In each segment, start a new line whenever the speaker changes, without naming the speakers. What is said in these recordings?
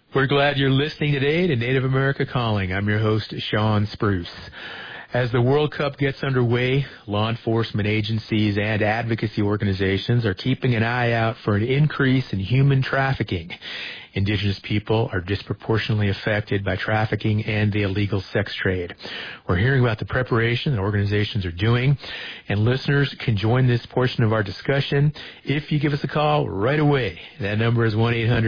We're glad you're listening today to Native America Calling. I'm your host, Sean Spruce. As the World Cup gets underway, law enforcement agencies and advocacy organizations are keeping an eye out for an increase in human trafficking. Indigenous people are disproportionately affected by trafficking and the illegal sex trade. We're hearing about the preparation that organizations are doing, and listeners can join this portion of our discussion if you give us a call right away. That number is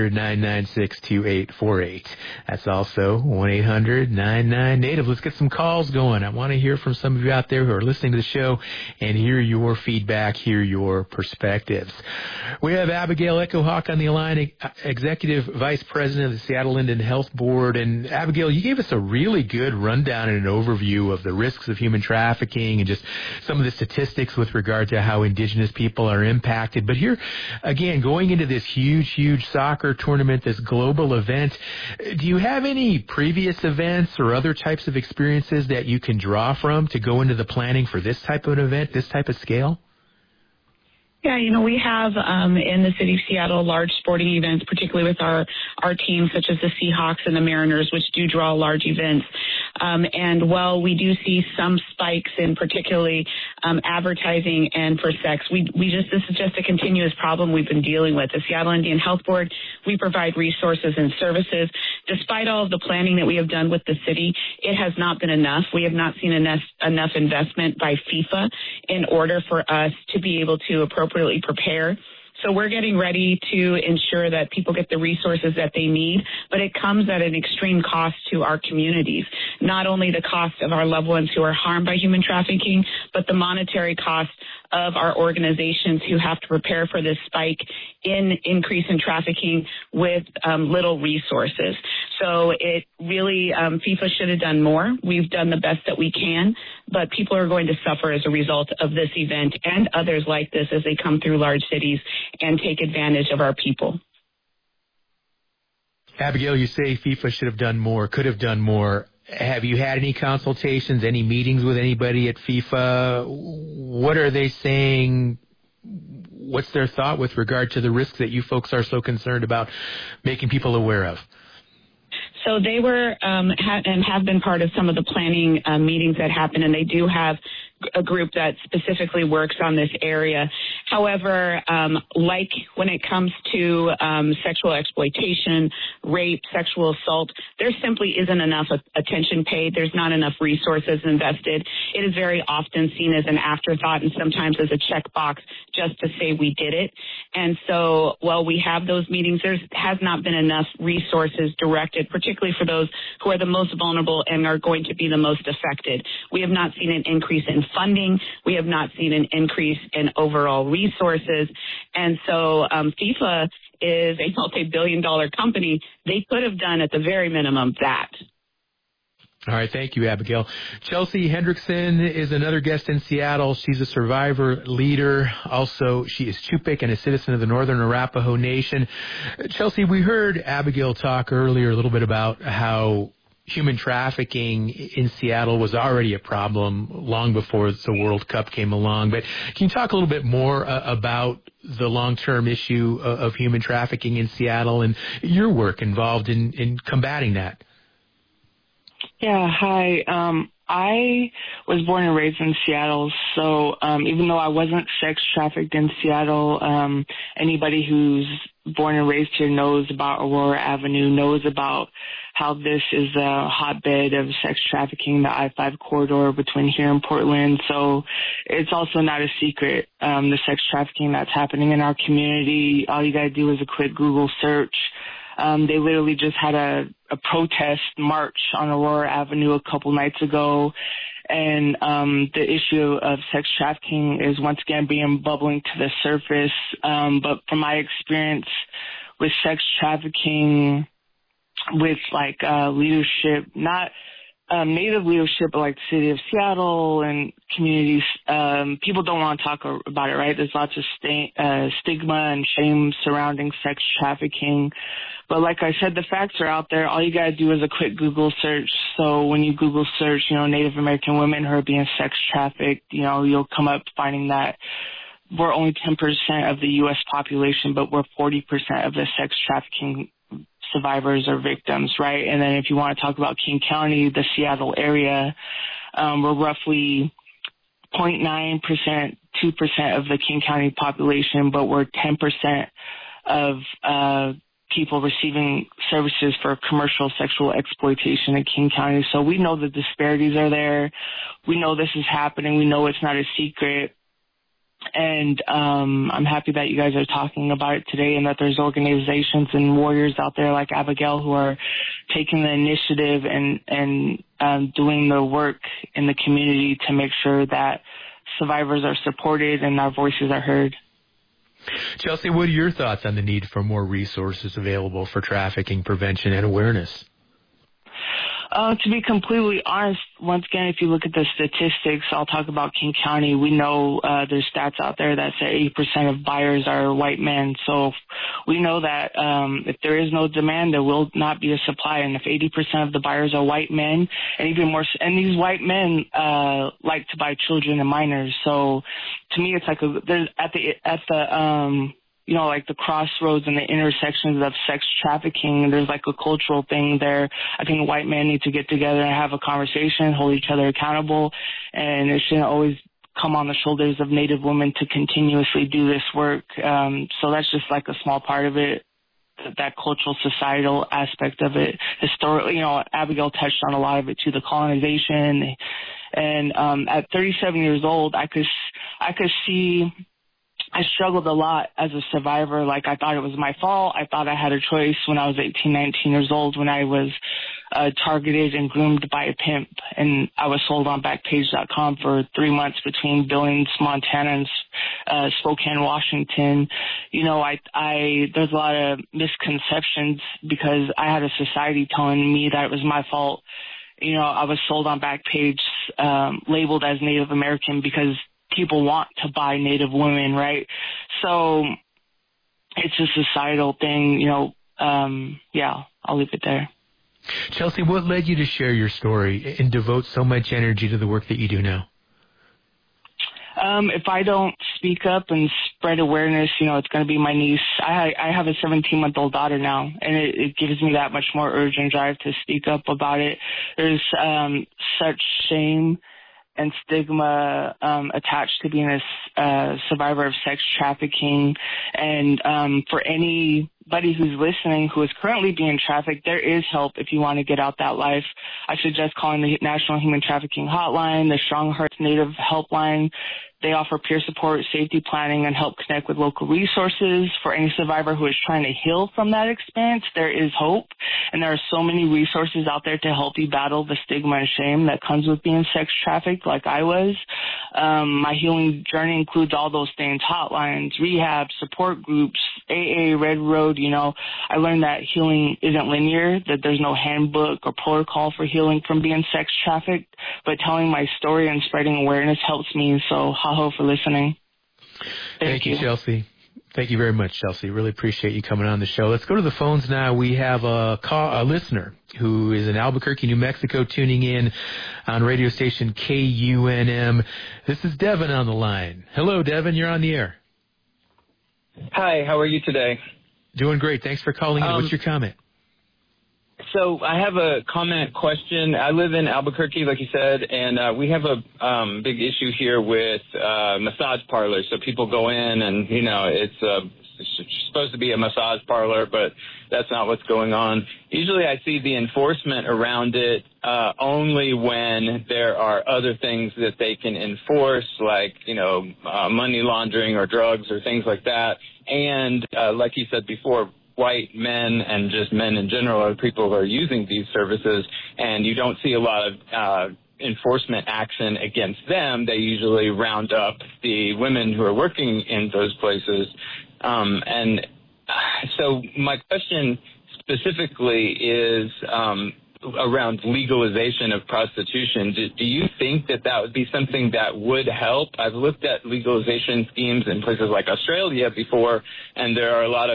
1-800-996-2848. That's also 1-800-99-NATIVE. Let's get some calls going. I want to hear from some of you out there who are listening to the show and hear your feedback, hear your perspectives. We have Abigail Echohawk on the line, Executive Vice President of the Seattle-Linden Health Board. And Abigail, you gave us a really good rundown and an overview of the risks of human trafficking and just some of the statistics with regard to how Indigenous people are impacted. But here, again, going into this huge soccer tournament, this global event, do you have any previous events or other types of experiences that you can draw from to go into the planning for this type of an event, this type of scale?
Yeah, we have in the city of Seattle large sporting events, particularly with our teams such as the Seahawks and the Mariners, which do draw large events. And while we do see some spikes in particularly advertising and for sex, this is just a continuous problem we've been dealing with. The Seattle Indian Health Board, we provide resources and services. Despite all of the planning that we have done with the city, it has not been enough. We have not seen enough investment by FIFA in order for us to be able to appropriately prepare. So we're getting ready to ensure that people get the resources that they need, but it comes at an extreme cost to our communities. Not only the cost of our loved ones who are harmed by human trafficking, but the monetary cost of our organizations who have to prepare for this spike in increase in trafficking with little resources. So it really, FIFA should have done more. We've done the best that we can, but people are going to suffer as a result of this event and others like this as they come through large cities and take advantage of our people.
Abigail, you say FIFA should have done more, could have done more. Have you had any consultations, any meetings with anybody at FIFA? What are they saying? What's their thought with regard to the risks that you folks are so concerned about making people aware of?
So they were and have been part of some of the planning meetings that happen, and they do have a group that specifically works on this area. However, like when it comes to sexual exploitation, rape, sexual assault, there simply isn't enough attention paid. There's not enough resources invested. It is very often seen as an afterthought and sometimes as a checkbox just to say we did it. And so while we have those meetings, there has not been enough resources directed, particularly for those who are the most vulnerable and are going to be the most affected. We have not seen an increase in funding. We have not seen an increase in overall resources. And so FIFA is a multi-billion-dollar company. They could have done at the very minimum that.
All right, thank you, Abigail. Chelsea Hendrickson is another guest in Seattle. She's a survivor leader. Also, she is Chupik and a citizen of the Northern Arapaho Nation. Chelsea, we heard Abigail talk earlier a little bit about how human trafficking in Seattle was already a problem long before the World Cup came along. But can you talk a little bit more about the long-term issue of human trafficking in Seattle and your work involved in combating that?
Yeah, hi. I was born and raised in Seattle, so even though I wasn't sex trafficked in Seattle, anybody who's born and raised here knows about Aurora Avenue, knows about how this is a hotbed of sex trafficking, the I-5 corridor between here and Portland. So it's also not a secret, the sex trafficking that's happening in our community. All you got to do is a quick Google search. They literally just had a protest march on Aurora Avenue a couple nights ago, and the issue of sex trafficking is once again bubbling to the surface. But from my experience with sex trafficking, with leadership, not Native leadership, but like the city of Seattle and communities, people don't want to talk about it, right? There's lots of stigma and shame surrounding sex trafficking. But like I said, the facts are out there. All you got to do is a quick Google search. So when you Google search, Native American women who are being sex trafficked, you'll come up finding that we're only 10% of the U.S. population, but we're 40% of the sex survivors or victims, right? And then if you want to talk about King County, the Seattle area, we're roughly 0.9%, 2% of the King County population, but we're 10% of people receiving services for commercial sexual exploitation in King County. So we know the disparities are there. We know this is happening. We know it's not a secret. And I'm happy that you guys are talking about it today, and that there's organizations and warriors out there like Abigail who are taking the initiative and doing the work in the community to make sure that survivors are supported and our voices are heard.
Chelsea, what are your thoughts on the need for more resources available for trafficking prevention and awareness?
To be completely honest, once again, if you look at the statistics, I'll talk about King County. We know there's stats out there that say 80% of buyers are white men. So we know that if there is no demand, there will not be a supply. And if 80% of the buyers are white men, and even more, and these white men like to buy children and minors. So to me, it's like there's at the you know, like the crossroads and the intersections of sex trafficking, there's like a cultural thing there. I think white men need to get together and have a conversation, hold each other accountable, and it shouldn't always come on the shoulders of Native women to continuously do this work. So that's just like a small part of it, that cultural societal aspect of it. Historically, you know, Abigail touched on a lot of it too, the colonization. And at 37 years old, I could see I struggled a lot as a survivor. Like, I thought it was my fault. I thought I had a choice when I was 18, 19 years old, when I was targeted and groomed by a pimp. And I was sold on Backpage.com for 3 months between Billings, Montana, and Spokane, Washington. You know, there's a lot of misconceptions because I had a society telling me that it was my fault. You know, I was sold on Backpage, labeled as Native American because people want to buy Native women, right? So it's a societal thing, you know. Yeah, I'll leave it there.
Chelsea, what led you to share your story and devote so much energy to the work that you do now?
If I don't speak up and spread awareness, you know, it's going to be my niece. I have a 17-month-old daughter now, and it gives me that much more urge and drive to speak up about it. There's such shame and stigma attached to being a survivor of sex trafficking. And for anybody who's listening who is currently being trafficked, there is help if you want to get out that life. I suggest calling the National Human Trafficking Hotline, the Strong Hearts Native Helpline. They offer peer support, safety planning, and help connect with local resources. For any survivor who is trying to heal from that experience, there is hope. And there are so many resources out there to help you battle the stigma and shame that comes with being sex trafficked like I was. My healing journey includes all those things: hotlines, rehab, support groups, AA, Red Road. You know, I learned that healing isn't linear, that there's no handbook or protocol for healing from being sex trafficked, but telling my story and spreading awareness helps me. So Haho for listening.
Thank you, Chelsea. Thank you very much, Chelsea. Really appreciate you coming on the show. Let's go to the phones now. We have a listener who is in Albuquerque, New Mexico, tuning in on radio station KUNM. This is Devin on the line. Hello, Devin. You're on the air.
Hi. How are you today?
Doing great. Thanks for calling in. What's your comment?
So I have a comment question. I live in Albuquerque, like you said, and we have a big issue here with massage parlors. So people go in and, you know, it's supposed to be a massage parlor, but that's not what's going on. Usually I see the enforcement around it only when there are other things that they can enforce, like, you know, money laundering or drugs or things like that. And like you said before, white men and just men in general are people who are using these services, and you don't see a lot of enforcement action against them. They usually round up the women who are working in those places. And so my question specifically is around legalization of prostitution. Do you think that that would be something that would help? I've looked at legalization schemes in places like Australia before, and there are a lot of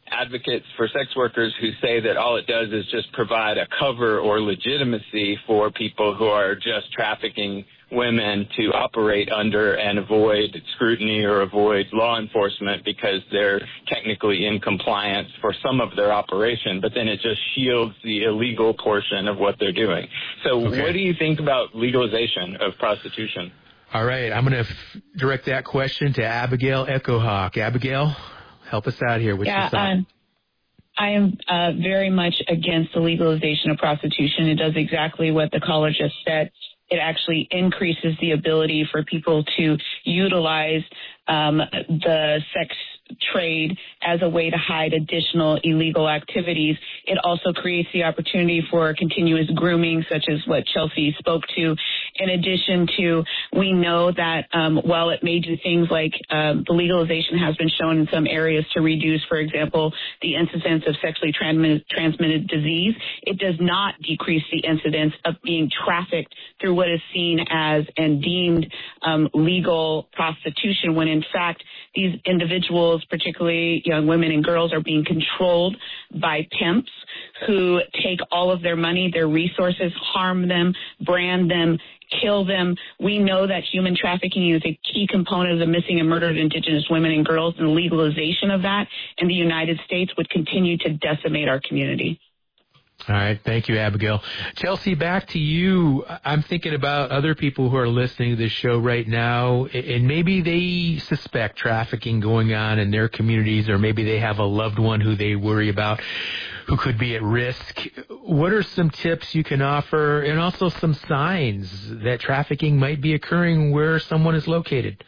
advocates for sex workers who say that all it does is just provide a cover or legitimacy for people who are just trafficking women to operate under and avoid scrutiny or avoid law enforcement because they're technically in compliance for some of their operation, but then it just shields the illegal portion of what they're doing. So what do you think about legalization of prostitution?
All right, I'm going to direct that question to Abigail Echohawk. Abigail, help us out here. What's your thought?
I am very much against the legalization of prostitution. It does exactly what the caller just said. It actually increases the ability for people to utilize the sex trade as a way to hide additional illegal activities. It also creates the opportunity for continuous grooming, such as what Chelsea spoke to. In addition to, we know that while it may do things like the legalization has been shown in some areas to reduce, for example, the incidence of sexually transmitted disease, it does not decrease the incidence of being trafficked through what is seen as and deemed legal prostitution, when in fact these individuals, particularly young women and girls, are being controlled by pimps who take all of their money, their resources, harm them, brand them, kill them. We know that human trafficking is a key component of the missing and murdered Indigenous women and girls, and the legalization of that in the United States would continue to decimate our community.
All right. Thank you, Abigail. Chelsea, back to you. I'm thinking about other people who are listening to this show right now, and maybe they suspect trafficking going on in their communities, or maybe they have a loved one who they worry about who could be at risk. What are some tips you can offer, and also some signs that trafficking might be occurring where someone is located?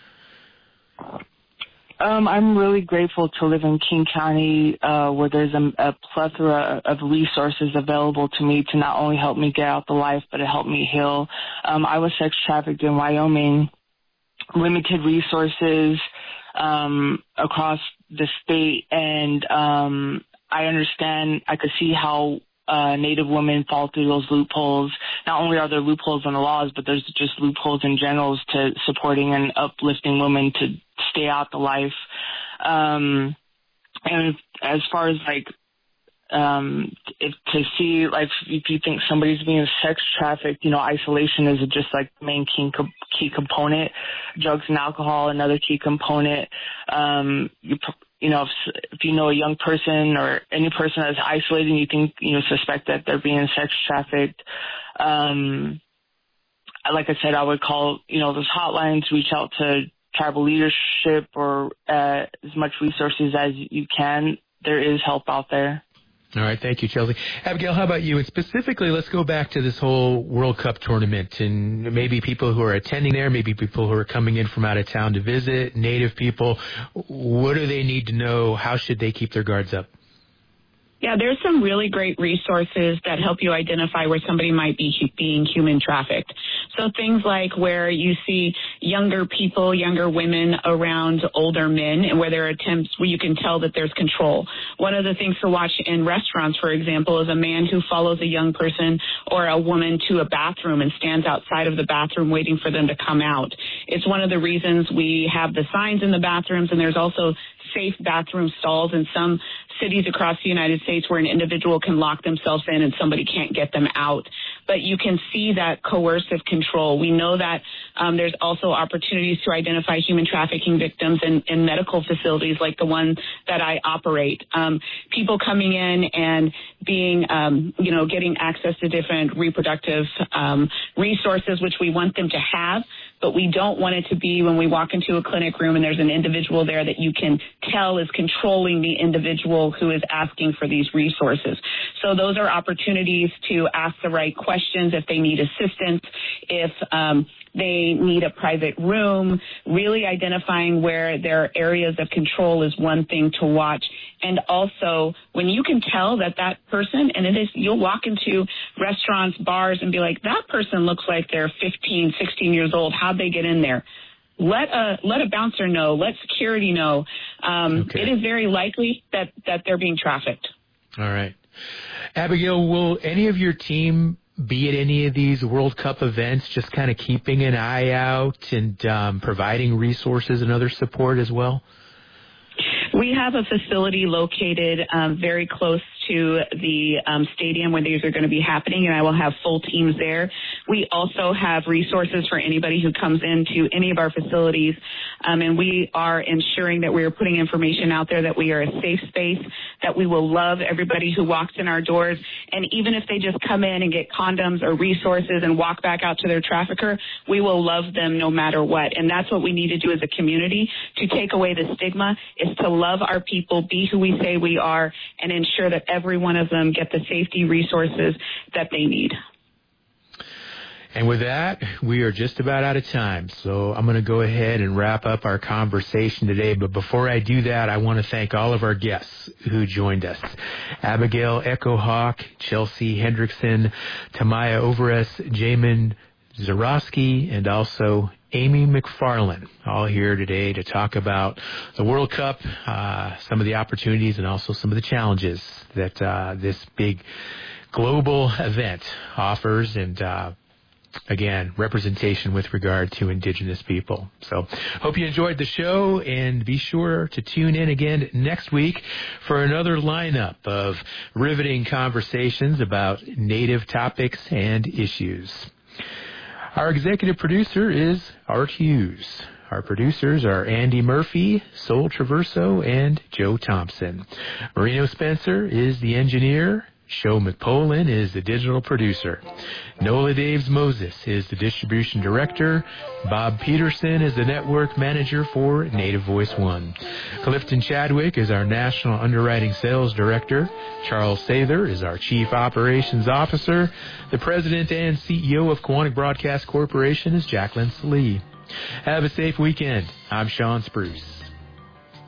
I'm really grateful to live in King County, where there's a plethora of resources available to me to not only help me get out the life, but to help me heal. I was sex trafficked in Wyoming, limited resources across the state, and I understand, I could see how Native women fall through those loopholes. Not only are there loopholes in the laws, but there's just loopholes in general to supporting and uplifting women to stay out the life. And as far as if you think somebody's being sex trafficked, isolation is just like the main key component. Drugs and alcohol, another key component. If you know a young person or any person that's isolated and you think, suspect that they're being sex trafficked, like I said, I would call, those hotlines, reach out to tribal leadership or as much resources as you can. There is help out there.
All right. Thank you, Chelsea. Abigail, how about you? And specifically, let's go back to this whole World Cup tournament and maybe people who are attending there, maybe people who are coming in from out of town to visit, Native people. What do they need to know? How should they keep their guards up?
Yeah, there's some really great resources that help you identify where somebody might be being human trafficked. So things like where you see younger people, younger women around older men, and where there are attempts where you can tell that there's control. One of the things to watch in restaurants, for example, is a man who follows a young person or a woman to a bathroom and stands outside of the bathroom waiting for them to come out. It's one of the reasons we have the signs in the bathrooms, and there's also safe bathroom stalls in some cities across the United States where an individual can lock themselves in and somebody can't get them out. But you can see that coercive control. We know that there's also opportunities to identify human trafficking victims in medical facilities like the one that I operate. People coming in and being, getting access to different reproductive resources, which we want them to have, but we don't want it to be when we walk into a clinic room and there's an individual there that you can tell is controlling the individual who is asking for these resources. So those are opportunities to ask the right questions if they need assistance, if they need a private room. Really identifying where there are areas of control is one thing to watch. And also, when you can tell that person, and it is, you'll walk into restaurants, bars, and be like, that person looks like they're 15, 16 years old. How'd they get in there? Let a bouncer know. Let security know. It is very likely that they're being trafficked.
All right. Abigail, will any of your team be at any of these World Cup events, just kind of keeping an eye out and providing resources and other support as well?
We have a facility located very close to the stadium where these are going to be happening, and I will have full teams there. We also have resources for anybody who comes into any of our facilities, and we are ensuring that we are putting information out there that we are a safe space, that we will love everybody who walks in our doors, and even if they just come in and get condoms or resources and walk back out to their trafficker, we will love them no matter what. And that's what we need to do as a community to take away the stigma, is to love our people, be who we say we are, and ensure that every one of them get the safety resources that they need.
And with that, we are just about out of time. So I'm going to go ahead and wrap up our conversation today. But before I do that, I want to thank all of our guests who joined us. Abigail Echo Hawk, Chelsea Hendrickson, Tamaya Overes, Jamin Zarowski, and also Amy McFarland, all here today to talk about the World Cup, some of the opportunities and also some of the challenges that this big global event offers, and again, representation with regard to Indigenous people. So hope you enjoyed the show, and be sure to tune in again next week for another lineup of riveting conversations about Native topics and issues. Our executive producer is Art Hughes. Our producers are Andy Murphy, Sol Traverso, and Joe Thompson. Marino Spencer is the engineer. Sho McPolin is the digital producer. Nola Daves Moses is the distribution director. Bob Peterson is the network manager for Native Voice One. Clifton Chadwick is our national underwriting sales director. Charles Sather is our chief operations officer. The president and CEO of Quantic Broadcast Corporation is Jacqueline Salee. Have a safe weekend. I'm Sean Spruce.